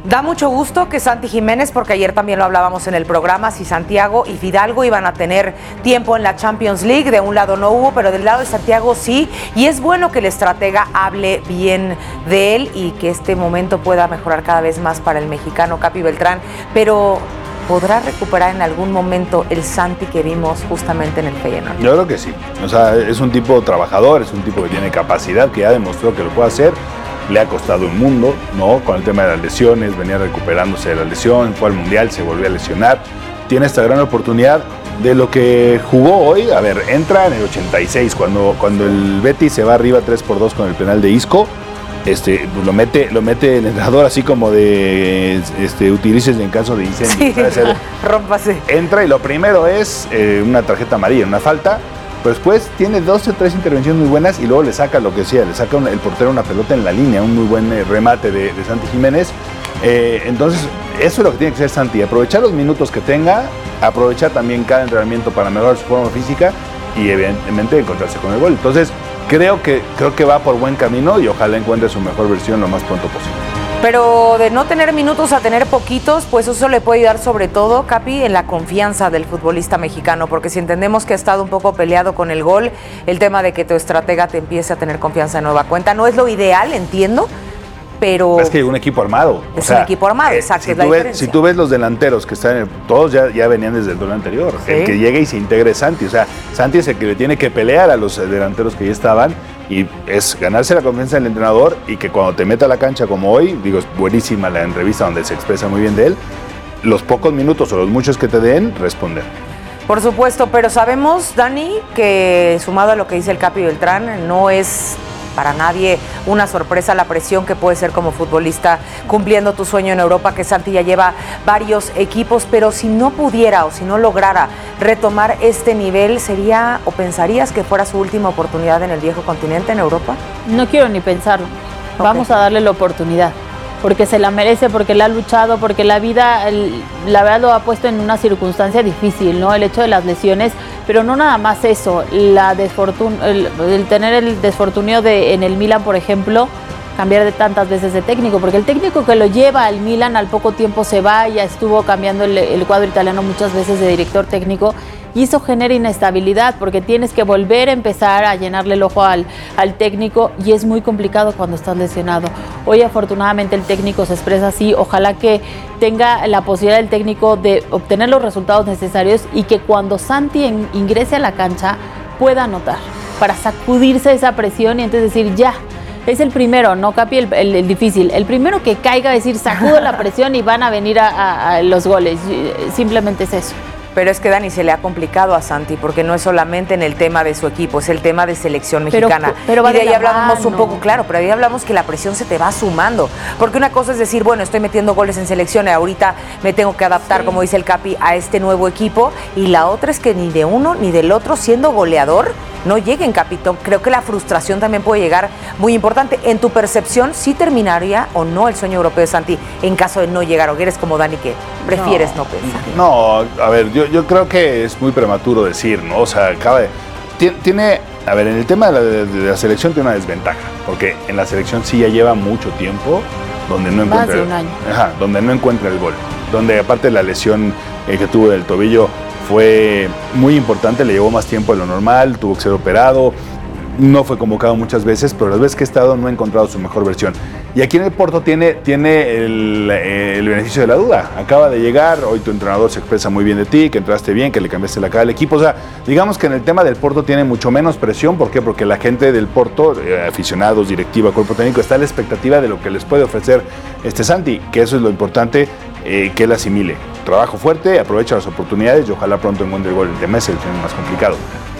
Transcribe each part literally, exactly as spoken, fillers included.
Da mucho gusto que Santi Jiménez, porque ayer también lo hablábamos en el programa, si Santiago y Fidalgo iban a tener tiempo en la Champions League, de un lado no hubo, pero del lado de Santiago sí, y es bueno que el estratega hable bien de él y que este momento pueda mejorar cada vez más para el mexicano Capi Beltrán, pero ¿podrá recuperar en algún momento el Santi que vimos justamente en el Feyenoord? Yo creo que sí, o sea, es un tipo trabajador, es un tipo que tiene capacidad, que ya demostró que lo puede hacer. Le ha costado un mundo, ¿no? Con el tema de las lesiones, venía recuperándose de la lesión, fue al Mundial, se volvió a lesionar. Tiene esta gran oportunidad de lo que jugó hoy. A ver, entra en el ochenta y seis, cuando, cuando el Betis se va arriba tres por dos con el penal de Isco. Este, pues lo mete, lo mete el entrenador así como de este, utilices en caso de incendio. Sí, ser, rómpase. Entra y lo primero es eh, una tarjeta amarilla, una falta. Pero después tiene dos o tres intervenciones muy buenas y luego le saca lo que sea, le saca una, el portero una pelota en la línea, un muy buen eh, remate de, de Santi Jiménez. Eh, entonces, eso es lo que tiene que hacer Santi, aprovechar los minutos que tenga, aprovechar también cada entrenamiento para mejorar su forma física y evidentemente encontrarse con el gol. Entonces, creo que, creo que va por buen camino y ojalá encuentre su mejor versión lo más pronto posible. Pero de no tener minutos a tener poquitos, pues eso le puede ayudar sobre todo, Capi, en la confianza del futbolista mexicano, porque si entendemos que ha estado un poco peleado con el gol, el tema de que tu estratega te empiece a tener confianza de nueva cuenta, no es lo ideal, entiendo, pero... Es que hay un equipo armado. Es o sea, un equipo armado, eh, exacto, si es la tú ves, diferencia. Si tú ves los delanteros que están, en, todos ya, ya venían desde el duelo anterior. ¿Sí? El que llegue y se integre es Santi. O sea, Santi es el que le tiene que pelear a los delanteros que ya estaban y es ganarse la confianza del entrenador y que cuando te meta a la cancha como hoy, digo, es buenísima la entrevista donde se expresa muy bien de él, los pocos minutos o los muchos que te den, responder. Por supuesto, pero sabemos, Dani, que sumado a lo que dice el Capi Beltrán, no es para nadie una sorpresa la presión que puede ser como futbolista cumpliendo tu sueño en Europa, que Santi ya lleva varios equipos, pero si no pudiera o si no lograra retomar este nivel, ¿sería o pensarías que fuera su última oportunidad en el viejo continente, en Europa? No quiero ni pensarlo. Okay. Vamos a darle la oportunidad, porque se la merece, porque la ha luchado, porque la vida, el, la verdad lo ha puesto en una circunstancia difícil, ¿no? El hecho de las lesiones, pero no nada más eso, la desfortun el, el tener el desfortunio de en el Milan, por ejemplo, cambiar de tantas veces de técnico, porque el técnico que lo lleva al Milan al poco tiempo se va, ya estuvo cambiando el, el cuadro italiano muchas veces de director técnico, y eso genera inestabilidad, porque tienes que volver a empezar a llenarle el ojo al, al técnico, y es muy complicado cuando estás lesionado. Hoy afortunadamente el técnico se expresa así, ojalá que tenga la posibilidad el técnico de obtener los resultados necesarios y que cuando Santi en, ingrese a la cancha pueda anotar, para sacudirse esa presión y entonces decir ya. Es el primero, no Capi, el, el, el difícil. El primero que caiga, decir, sacudo la presión y van a venir a, a, a los goles. Simplemente es eso. Pero es que, Dani, se le ha complicado a Santi, porque no es solamente en el tema de su equipo, es el tema de selección mexicana. Pero, pero y de ahí hablamos mano. un poco, claro, pero ahí hablamos que la presión se te va sumando. Porque una cosa es decir, bueno, estoy metiendo goles en selección y ahorita me tengo que adaptar, sí, como dice el Capi, a este nuevo equipo. Y la otra es que ni de uno ni del otro, siendo goleador, no lleguen, Capito. Creo que la frustración también puede llegar muy importante. En tu percepción, ¿sí terminaría o no el sueño europeo de Santi en caso de no llegar? ¿O eres como Dani que prefieres no, no pensar? No, a ver, yo, yo creo que es muy prematuro decir, ¿no? O sea, acaba de... Tiene... A ver, en el tema de la, de, de la selección tiene una desventaja, porque en la selección sí ya lleva mucho tiempo donde no encuentra... Más de un año. Ajá, donde no encuentra el gol. Donde aparte de la lesión eh, que tuvo del tobillo fue muy importante, le llevó más tiempo de lo normal, tuvo que ser operado, no fue convocado muchas veces, pero las veces que ha estado no ha encontrado su mejor versión. Y aquí en el Porto tiene, tiene el, el beneficio de la duda. Acaba de llegar, hoy tu entrenador se expresa muy bien de ti, que entraste bien, que le cambiaste la cara al equipo. O sea, digamos que en el tema del Porto tiene mucho menos presión. ¿Por qué? Porque la gente del Porto, eh, aficionados, directiva, cuerpo técnico, está a la expectativa de lo que les puede ofrecer este Santi, que eso es lo importante, eh, que él asimile. Trabajo fuerte, aprovecha las oportunidades y ojalá pronto encuentre el gol. El tema es el más complicado.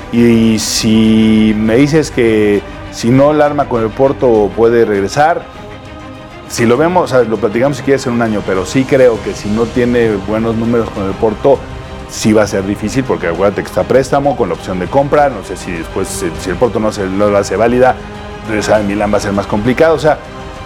Y si me dices que si no la arma con el Porto puede regresar, si lo vemos, o sea, lo platicamos si quieres en un año, pero sí creo que si no tiene buenos números con el Porto, sí va a ser difícil, porque acuérdate que está préstamo con la opción de compra, no sé si después, si el Porto no, se, no lo hace válida, regresar al Milán va a ser más complicado, o sea,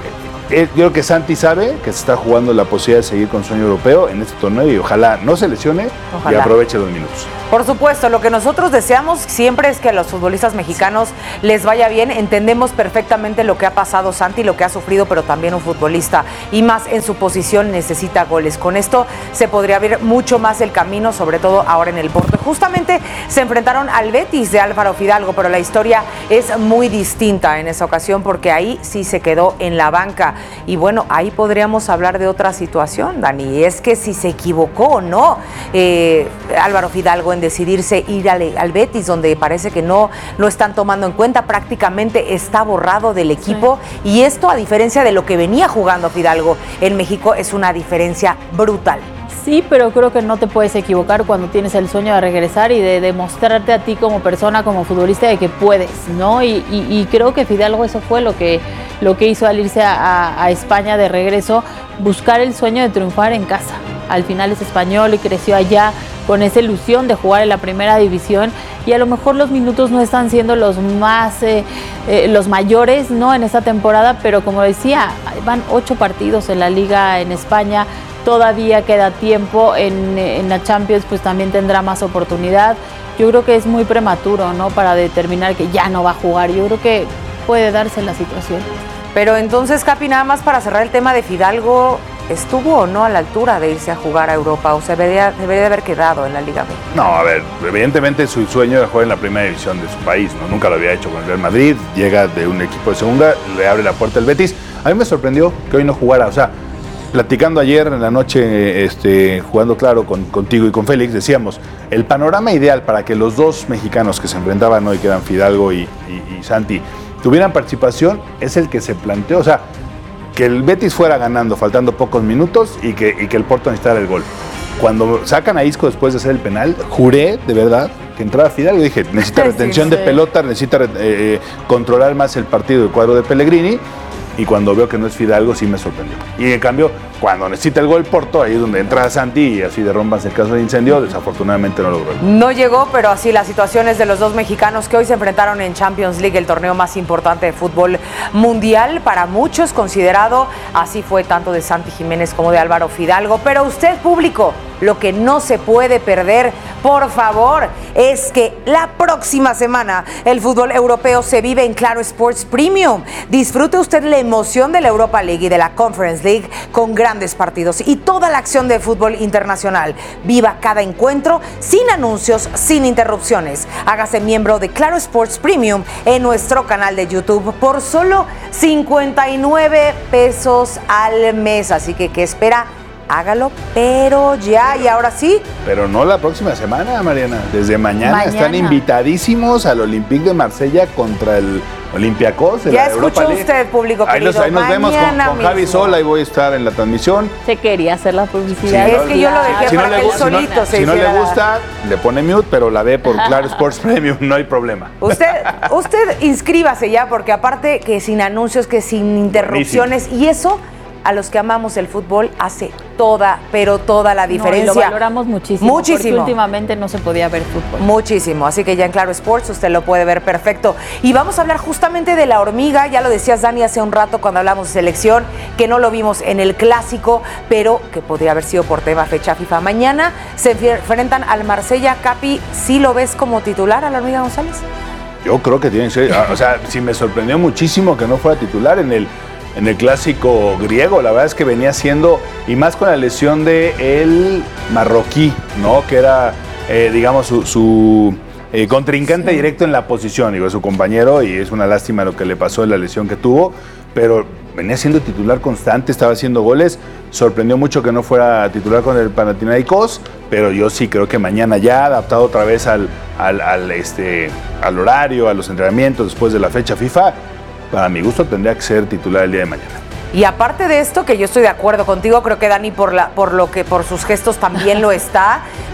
eh, yo creo que Santi sabe que se está jugando la posibilidad de seguir con sueño europeo en este torneo y ojalá no se lesione ojalá. y aproveche los minutos. Por supuesto, lo que nosotros deseamos siempre es que a los futbolistas mexicanos les vaya bien. Entendemos perfectamente lo que ha pasado Santi, lo que ha sufrido, pero también un futbolista, y más en su posición, necesita goles. Con esto se podría ver mucho más el camino, sobre todo ahora en el Porto. Justamente se enfrentaron al Betis de Álvaro Fidalgo, pero la historia es muy distinta en esa ocasión porque ahí sí se quedó en la banca. Y bueno, ahí podríamos hablar de otra situación, Dani. Es que si se equivocó o no eh, Álvaro Fidalgo en decidirse ir al, al Betis, donde parece que no lo están tomando en cuenta, prácticamente está borrado del equipo, sí. Y esto, a diferencia de lo que venía jugando Fidalgo en México, es una diferencia brutal. Sí, pero creo que no te puedes equivocar cuando tienes el sueño de regresar y de demostrarte a ti como persona, como futbolista, de que puedes, ¿no? Y, y, y creo que Fidalgo eso fue lo que, lo que hizo al irse a, a, a España de regreso, buscar el sueño de triunfar en casa. Al final es español y creció allá con esa ilusión de jugar en la primera división, y a lo mejor los minutos no están siendo los más, eh, eh, los mayores, ¿no? En esta temporada, pero como decía, van ocho partidos en la liga en España. Todavía queda tiempo, en, en la Champions pues también tendrá más oportunidad. Yo creo que es muy prematuro, ¿no? Para determinar que ya no va a jugar. Yo creo que puede darse la situación. Pero entonces, Capi, nada más para cerrar el tema de Fidalgo, ¿estuvo o no a la altura de irse a jugar a Europa? ¿O se debería, debería de haber quedado en la Liga B? No, a ver, evidentemente su sueño era jugar en la primera división de su país, ¿no? Nunca lo había hecho con el Real Madrid, llega de un equipo de segunda, le abre la puerta el Betis. A mí me sorprendió que hoy no jugara, o sea, platicando ayer en la noche, este, jugando claro con, contigo y con Félix, decíamos, el panorama ideal para que los dos mexicanos que se enfrentaban hoy, que eran Fidalgo y, y, y Santi, tuvieran participación, es el que se planteó, o sea, que el Betis fuera ganando, faltando pocos minutos, y que, y que el Porto necesitara el gol. Cuando sacan a Isco después de hacer el penal, juré, de verdad, que entraba Fidalgo, y dije, necesita retención sí, sí. de pelota, necesita eh, controlar más el partido del cuadro de Pellegrini. Y cuando veo que no es Fidalgo, sí me sorprendió. Y en cambio, cuando necesita el gol Porto, ahí es donde entra Santi y así derrumbas el caso de incendio, desafortunadamente no logró. No llegó, pero así las situaciones de los dos mexicanos que hoy se enfrentaron en Champions League, el torneo más importante de fútbol mundial, para muchos considerado, así fue tanto de Santi Jiménez como de Álvaro Fidalgo. Pero usted, público, lo que no se puede perder, por favor, es que la próxima semana el fútbol europeo se vive en Claro Sports Premium. Disfrute usted la emoción de la Europa League y de la Conference League con grandes partidos y toda la acción de fútbol internacional. Viva cada encuentro sin anuncios, sin interrupciones. Hágase miembro de Claro Sports Premium en nuestro canal de YouTube por solo cincuenta y nueve pesos al mes. Así que, ¿qué espera? Hágalo, pero ya, y ahora sí. Pero no la próxima semana, Mariana. Desde mañana, mañana. Están invitadísimos al Olympique de Marsella contra el Olympiacos de ya la Europa League. Ya escuchó usted, público ahí querido. Nos, ahí nos vemos con, con Javi Sol, ahí voy a estar en la transmisión. Se quería hacer la publicidad. Sí, es que yo lo dejé si para no que él solito si no, se Si no le la... gusta, le pone mute, pero la ve por Claro Sports Premium, no hay problema. Usted, usted inscríbase ya, porque aparte que sin anuncios, que sin interrupciones, buenísimo. Y eso, a los que amamos el fútbol, hace toda, pero toda la diferencia. No, y lo valoramos muchísimo. Muchísimo. Porque últimamente no se podía ver fútbol. Muchísimo. Así que ya en Claro Sports usted lo puede ver perfecto. Y vamos a hablar justamente de la hormiga. Ya lo decías, Dani, hace un rato cuando hablamos de selección, que no lo vimos en el clásico, pero que podría haber sido por tema fecha FIFA. Mañana se enfrentan al Marsella. Capi, ¿sí lo ves como titular a la hormiga González? Yo creo que tiene que ser. O sea, sí me sorprendió muchísimo que no fuera titular en el En el clásico griego. La verdad es que venía siendo, y más con la lesión de el marroquí, ¿no? Que era, eh, digamos, su, su eh, contrincante sí. directo en la posición, digo, su compañero, y es una lástima lo que le pasó en la lesión que tuvo, pero venía siendo titular constante, estaba haciendo goles. Sorprendió mucho que no fuera titular con el Panathinaikos, pero yo sí creo que mañana ya, adaptado otra vez al, al, al, este, al horario, a los entrenamientos después de la fecha FIFA, para mi gusto tendría que ser titular el día de mañana. Y aparte de esto, que yo estoy de acuerdo contigo, creo que Dani por, la, por, lo que, por sus gestos también lo está,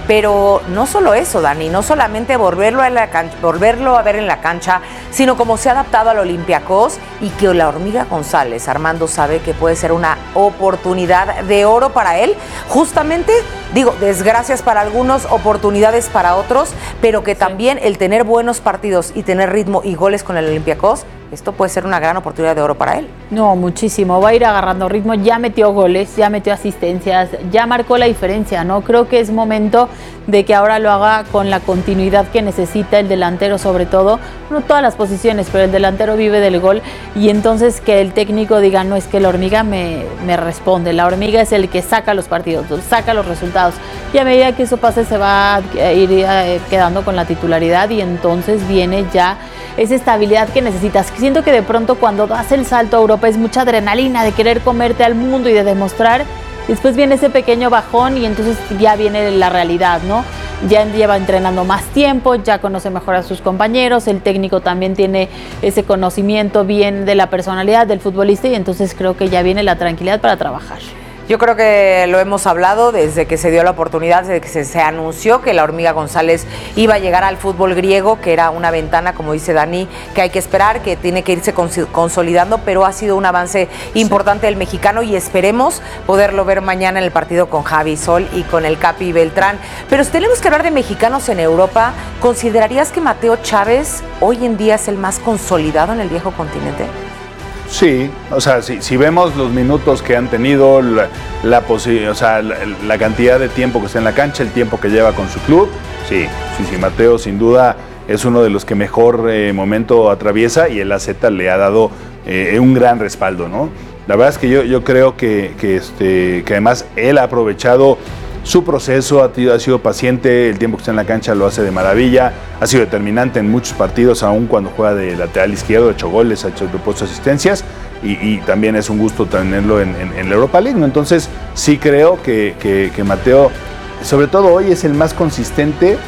Pero no solo eso, Dani, no solamente volverlo a, la cancha, volverlo a ver en la cancha, sino cómo se ha adaptado al Olympiacos y que la Hormiga González, Armando, sabe que puede ser una oportunidad de oro para él. Justamente, digo, desgracias para algunos, oportunidades para otros, pero que también el tener buenos partidos y tener ritmo y goles con el Olympiacos, esto puede ser una gran oportunidad de oro para él. No, muchísimo. Va a ir agarrando ritmo. Ya metió goles, ya metió asistencias, ya marcó la diferencia, ¿no? Creo que es momento de que ahora lo haga con la continuidad que necesita el delantero, sobre todo. No todas las posiciones, pero el delantero vive del gol. Y entonces que el técnico diga, no, es que la Hormiga me, me responde. La Hormiga es el que saca los partidos, saca los resultados. Y a medida que eso pase, se va a ir quedando con la titularidad y entonces viene ya esa estabilidad que necesitas. Siento que de pronto cuando das el salto a Europa es mucha adrenalina de querer comerte al mundo y de demostrar. Después viene ese pequeño bajón y entonces ya viene la realidad, ¿no? Ya lleva entrenando más tiempo, ya conoce mejor a sus compañeros, el técnico también tiene ese conocimiento bien de la personalidad del futbolista y entonces creo que ya viene la tranquilidad para trabajar. Yo creo que lo hemos hablado desde que se dio la oportunidad, desde que se, se anunció que la Hormiga González iba a llegar al fútbol griego, que era una ventana, como dice Dani, que hay que esperar, que tiene que irse cons consolidando, pero ha sido un avance importante del mexicano y esperemos poderlo ver mañana en el partido con Javi Sol y con el Capi Beltrán. Pero si tenemos que hablar de mexicanos en Europa, ¿considerarías que Mateo Chávez hoy en día es el más consolidado en el viejo continente? Sí, o sea, si, si vemos los minutos que han tenido, la, la, o sea, la, la cantidad de tiempo que está en la cancha, el tiempo que lleva con su club, sí, sí, sí, Mateo sin duda es uno de los que mejor eh, momento atraviesa y el A Z le ha dado eh, un gran respaldo, ¿no? La verdad es que yo, yo creo que, que, este, que además él ha aprovechado su proceso, ha, ha sido paciente, el tiempo que está en la cancha lo hace de maravilla, ha sido determinante en muchos partidos, aún cuando juega de lateral izquierdo, ha hecho goles, ha hecho puesto asistencias y, y también es un gusto tenerlo en, en, en la Europa League, ¿no? Entonces sí creo que, que, que Mateo, sobre todo hoy, es el más consistente,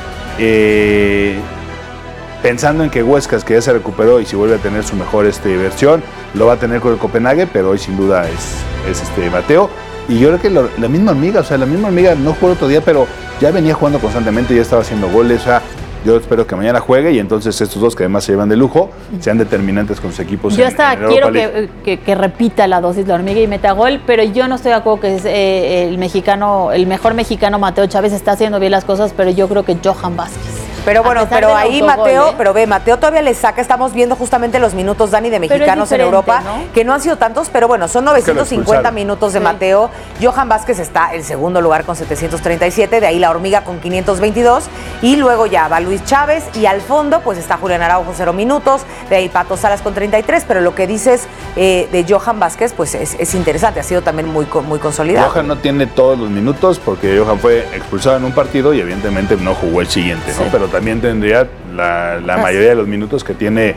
eh, pensando en que Huescas, que ya se recuperó y si vuelve a tener su mejor este, versión, lo va a tener con el Copenhague, pero hoy sin duda es, es este Mateo. Y yo creo que lo, la misma Hormiga, o sea, la misma Hormiga no jugó otro día, pero ya venía jugando constantemente, ya estaba haciendo goles, o sea, yo espero que mañana juegue y entonces estos dos que además se llevan de lujo, sean determinantes con sus equipos. Yo hasta en, en quiero que, que, que repita la dosis la Hormiga y meta gol, pero yo no estoy de acuerdo que es, eh, el mexicano, el mejor mexicano Mateo Chávez está haciendo bien las cosas, pero yo creo que Johan Vázquez. Pero bueno, pero ahí autogol, Mateo, ¿eh? pero ve, Mateo todavía le saca, estamos viendo justamente los minutos, Dani, de mexicanos en Europa, ¿no? Que no han sido tantos, pero bueno, son novecientos cincuenta minutos de sí. Mateo. Johan Vázquez está en segundo lugar con setecientos treinta y siete, de ahí la Hormiga con quinientos veintidós, y luego ya va Luis Chávez, y al fondo pues está Julián Araujo, cero minutos, de ahí Pato Salas con treinta y tres, pero lo que dices eh, de Johan Vázquez pues es, es interesante, ha sido también muy, muy consolidado. Johan no tiene todos los minutos porque Johan fue expulsado en un partido y evidentemente no jugó el siguiente, ¿no? Sí. Pero también tendría la, la mayoría de los minutos que tiene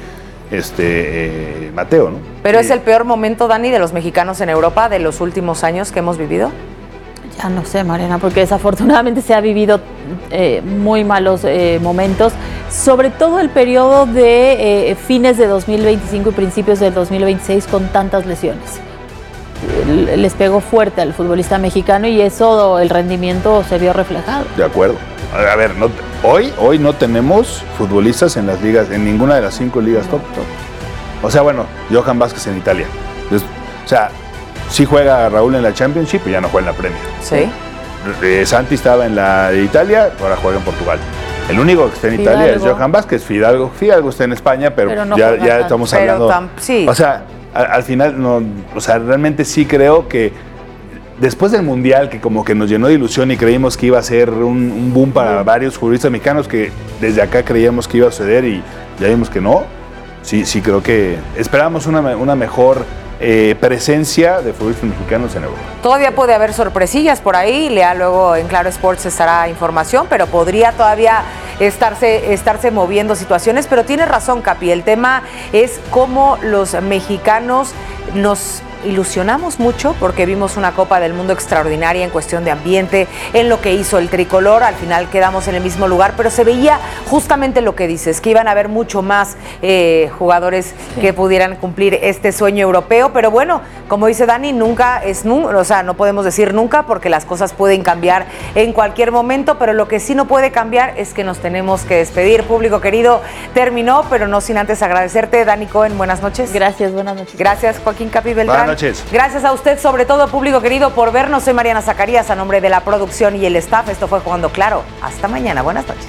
este eh, Mateo, ¿no? Pero sí. ¿Es el peor momento, Dani, de los mexicanos en Europa de los últimos años que hemos vivido? Ya no sé, Mariana, porque desafortunadamente se ha vivido eh, muy malos eh, momentos, sobre todo el periodo de eh, fines de dos mil veinticinco y principios del dos mil veintiséis con tantas lesiones. Les pegó fuerte al futbolista mexicano y eso, el rendimiento se vio reflejado. De acuerdo. A ver, no, hoy, hoy no tenemos futbolistas en las ligas, en ninguna de las cinco ligas top, top. O sea, bueno, Johan Vázquez en Italia. Entonces, o sea, sí juega Raúl en la Championship y ya no juega en la Premier. Sí. Eh, Santi estaba en la de Italia, ahora juega en Portugal. El único que está en Fidalgo. Italia es Johan Vázquez. Fidalgo, Fidalgo está en España, pero, pero no ya, ya estamos pero hablando. Tam, sí. O sea, al, al final, no, o sea, realmente sí creo que después del Mundial, que como que nos llenó de ilusión y creímos que iba a ser un, un boom para sí. varios futbolistas mexicanos, que desde acá creíamos que iba a suceder y ya vimos que no, sí, sí creo que esperábamos una, una mejor eh, presencia de futbolistas mexicanos en Europa. Todavía puede haber sorpresillas por ahí, lea luego en Claro Sports estará información, pero podría todavía estarse, estarse moviendo situaciones, pero tiene razón, Capi, el tema es cómo los mexicanos nos ilusionamos mucho porque vimos una Copa del Mundo extraordinaria en cuestión de ambiente, en lo que hizo el tricolor, al final quedamos en el mismo lugar, pero se veía justamente lo que dices, que iban a haber mucho más eh, jugadores sí. que pudieran cumplir este sueño europeo, pero bueno, como dice Dani, nunca es nunca, o sea, no podemos decir nunca porque las cosas pueden cambiar en cualquier momento, pero lo que sí no puede cambiar es que nos tenemos que despedir. Público querido, terminó, pero no sin antes agradecerte. Dani Cohen, buenas noches. Gracias, buenas noches. Gracias, Joaquín Capi Beltrán. Buenas noches. Gracias a usted, sobre todo, público querido, por vernos. Soy Mariana Zacarías, a nombre de la producción y el staff. Esto fue Jugando Claro. Hasta mañana. Buenas noches.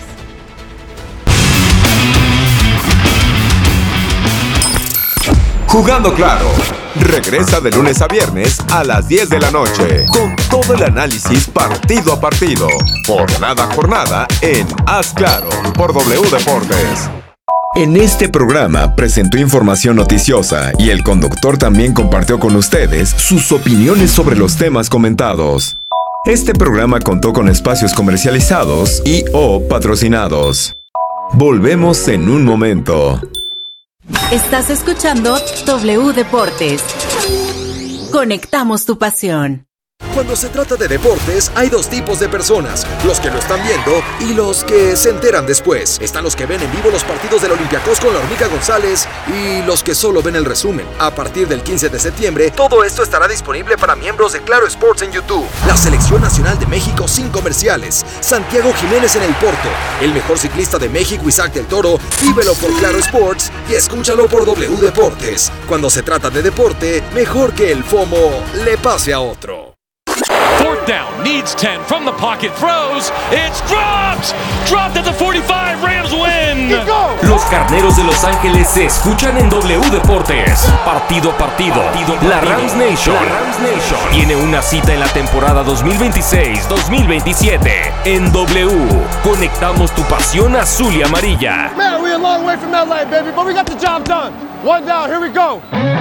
Jugando Claro. Regresa de lunes a viernes a las diez de la noche con todo el análisis partido a partido, jornada a jornada en Haz Claro por W Deportes. En este programa presentó información noticiosa y el conductor también compartió con ustedes sus opiniones sobre los temas comentados. Este programa contó con espacios comercializados y o patrocinados. Volvemos en un momento. Estás escuchando W Deportes. Conectamos tu pasión. Cuando se trata de deportes, hay dos tipos de personas, los que lo están viendo y los que se enteran después. Están los que ven en vivo los partidos del Olympiacos con la Hormiga González y los que solo ven el resumen. A partir del quince de septiembre, todo esto estará disponible para miembros de Claro Sports en YouTube. La Selección Nacional de México sin comerciales. Santiago Jiménez en el Porto. El mejor ciclista de México, Isaac del Toro. Vívelo por Claro Sports y escúchalo por W Deportes. Cuando se trata de deporte, mejor que el FOMO le pase a otro. Fourth down, needs ten, from the pocket, throws, it's dropped! Dropped at the forty-five, Rams win! Los Carneros de Los Ángeles se escuchan en W Deportes. Partido a partido, partido, partido. La Rams Nation, la Rams Nation tiene una cita en la temporada dos mil veintiséis dos mil veintisiete. En W, conectamos tu pasión azul y amarilla. Man, we're a long way from L A, baby, but we got the job done. One down, here we go.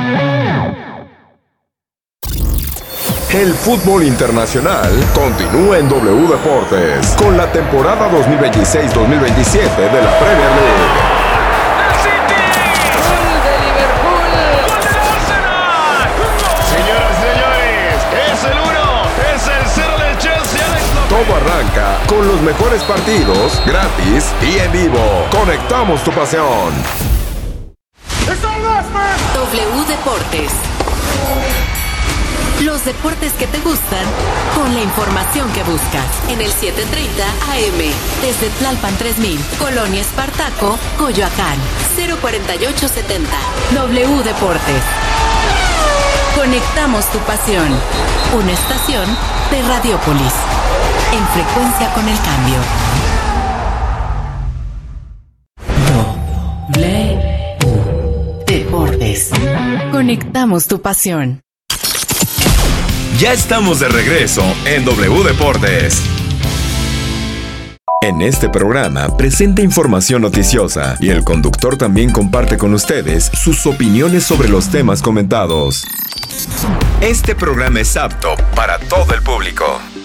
El fútbol internacional continúa en W Deportes con la temporada dos mil veintiséis dos mil veintisiete de la Premier League. Señoras y señores, es el uno, es el cero del Chelsea. Alex Todo arranca con los mejores partidos, gratis y en vivo. Conectamos tu pasión. W Deportes. Los deportes que te gustan, con la información que buscas. En el siete treinta A M, desde Tlalpan tres mil, Colonia Espartaco, Coyoacán, cero cuarenta y ocho setenta. W Deportes. Conectamos tu pasión. Una estación de Radiopolis. En frecuencia con el cambio. W Deportes. Conectamos tu pasión. Ya estamos de regreso en W Deportes. En este programa presenta información noticiosa y el conductor también comparte con ustedes sus opiniones sobre los temas comentados. Este programa es apto para todo el público.